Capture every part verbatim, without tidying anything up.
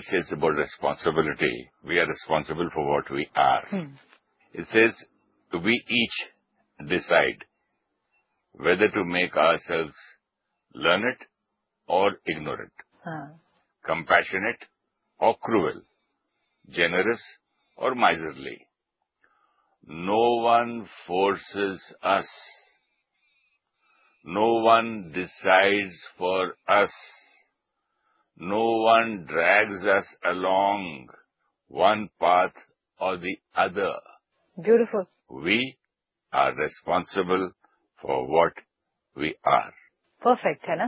it says about responsibility. We are responsible for what we are. Hmm. It says we each decide whether to make ourselves learned or ignorant, uh. compassionate or cruel, generous or miserly. No one forces us. No one decides for us. No one drags us along one path or the other. Beautiful. We are responsible for what we are. Perfect है ना?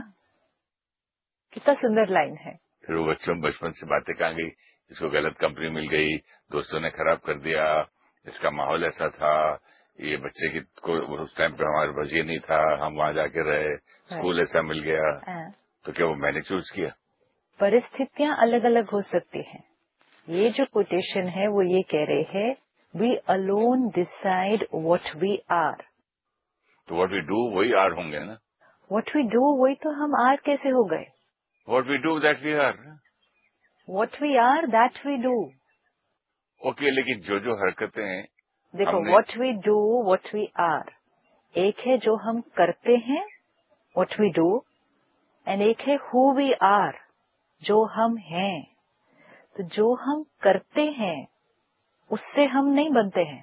कितना सुंदर line है. फिर वो बच्चों बचपन से बातें कहाँ गई, इसको गलत कंपनी मिल गई, दोस्तों ने खराब कर दिया, इसका माहौल ऐसा था, ये बच्चे की को उस टाइम पे हमारे पास ये नहीं था, हम वहां जाके रहे, स्कूल ऐसा मिल गया, तो क्या वो मैंने चूज किया? परिस्थितियां अलग अलग हो सकती हैं. ये जो कोटेशन है वो ये कह रहे हैं, we alone decide what we are. तो what we do वही आर होंगे ना? What we do वही तो हम आर कैसे हो गए? What we do that we are. What we are that we do. Okay okay, लेकिन जो जो हरकतें हैं, देखो what we do what we are, एक है जो हम करते हैं what we do, and एक है who we are, जो हम हैं. तो जो हम करते हैं उससे हम नहीं बनते हैं.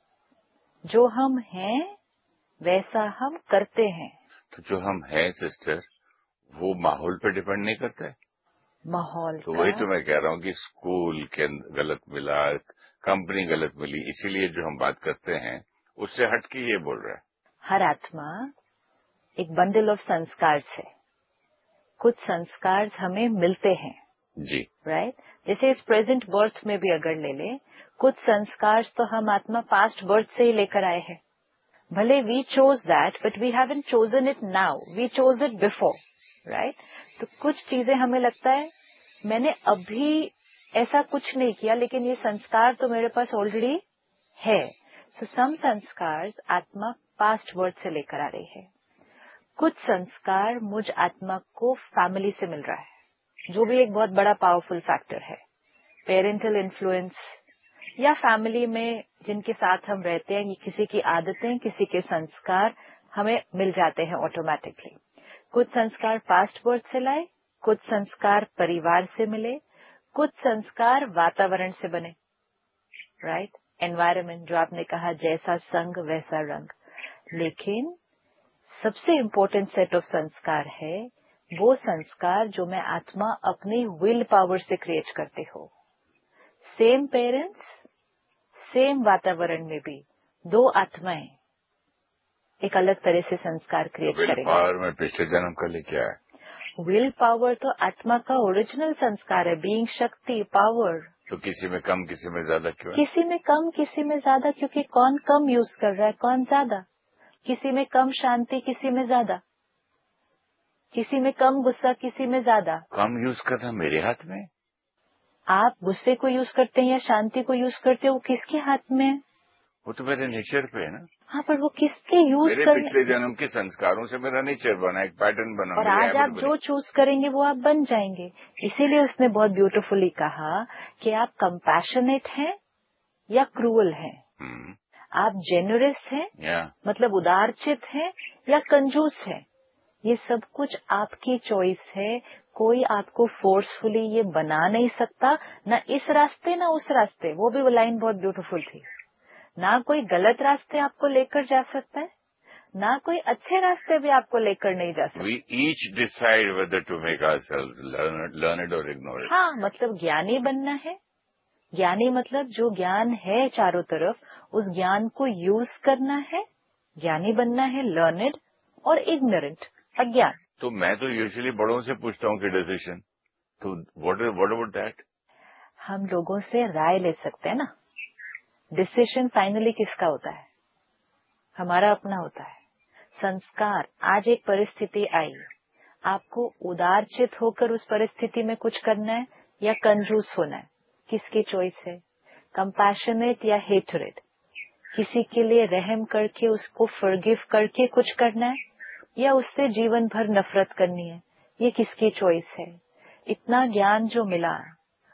जो हम हैं वैसा हम करते हैं. तो जो हम हैं सिस्टर, वो माहौल पे डिपेंड नहीं करता है. माहौल तो वही तो मैं कह रहा हूँ कि स्कूल के गलत मिला, कंपनी गलत मिली, इसीलिए जो हम बात करते हैं उससे हटके ये बोल रहा है. हर आत्मा एक बंडल ऑफ संस्कार है. कुछ संस्कार हमें मिलते हैं जी, राइट right? जैसे इस प्रेजेंट बर्थ में भी अगर ले ले, कुछ संस्कार तो हम आत्मा पास्ट बर्थ से ही लेकर आए हैं. भले we chose that but we haven't chosen it now, we chose it before, right. तो कुछ चीजें हमें लगता है मैंने अभी ऐसा कुछ नहीं किया, लेकिन ये संस्कार तो मेरे पास ऑलरेडी है. सो सम संस्कार आत्मा पास्ट बर्थ से लेकर आ रही है. कुछ संस्कार मुझ आत्मा को फैमिली से मिल रहा है, जो भी एक बहुत बड़ा पावरफुल फैक्टर है. पेरेंटल इन्फ्लुएंस या फैमिली में जिनके साथ हम रहते हैं, किसी की आदतें, किसी के संस्कार हमें मिल जाते हैं ऑटोमेटिकली. कुछ संस्कार पास्ट बर्थ से लाए, कुछ संस्कार परिवार से मिले, कुछ संस्कार वातावरण से बने, राइट. एनवायरमेंट, जो आपने कहा जैसा संग वैसा रंग. लेकिन सबसे इम्पोर्टेंट सेट ऑफ संस्कार है वो संस्कार जो मैं आत्मा अपनी विल पावर से क्रिएट करते हो. सेम पेरेंट्स, सेम वातावरण में भी दो आत्माएं एक अलग तरह से संस्कार क्रिएट करेंगे. विल पावर में पिछले जन्म का लेके आया. विल पावर तो आत्मा का ओरिजिनल संस्कार है, बीइंग शक्ति, पावर. तो किसी में कम, किसी में ज्यादा क्यों? किसी में कम, किसी में ज्यादा, क्योंकि कौन कम यूज कर रहा है, कौन ज्यादा. किसी में कम शांति, किसी में ज्यादा. किसी में कम गुस्सा, किसी में ज्यादा. कम यूज करना मेरे हाथ में. आप गुस्से को यूज करते हैं या शांति को यूज करते हो, वो किसके हाथ में है? वो तो मेरे नेचर पे है ना. हाँ, पर वो किसके यूज मेरे करने? पिछले जन्म के संस्कारों से मेरा नेचर बना, एक पैटर्न बना. और आज आप जो चूज करेंगे वो आप बन जाएंगे. इसीलिए उसने बहुत ब्यूटीफुली कहा कि आप कंपैशनेट हैं या क्रूअल हैं. hmm. आप जेनरस हैं, yeah. मतलब उदारचित हैं या कंजूस हैं. ये सब कुछ आपकी चॉइस है. कोई आपको फोर्सफुली ये बना नहीं सकता, ना इस रास्ते ना उस रास्ते. वो भी वो लाइन बहुत ब्यूटीफुल थी. ना कोई गलत रास्ते आपको लेकर जा सकता है, ना कोई अच्छे रास्ते भी आपको लेकर नहीं जा सकता. We each decide whether to make ourselves learn, learn it or ignore it. हाँ, मतलब ज्ञानी बनना है. ज्ञानी मतलब जो ज्ञान है चारों तरफ, उस ज्ञान को यूज करना है. ज्ञानी बनना है, लर्नेड और इग्नोरेंट, अज्ञान. तो मैं तो यूजुअली बड़ों से पूछता हूँ कि डिसीजन, तो व्हाट व्हाट अबाउट दैट? हम लोगों से राय ले सकते हैं ना. डिसीजन फाइनली किसका होता है? हमारा अपना होता है. संस्कार, आज एक परिस्थिति आई, आपको उदारचित होकर उस परिस्थिति में कुछ करना है या कंजूस होना है, किसकी चॉइस है? कंपैशनेट या हेटरेड, किसी के लिए रहम करके उसको फॉरगिव करके कुछ करना है या उससे जीवन भर नफरत करनी है, ये किसकी चॉइस है? इतना ज्ञान जो मिला,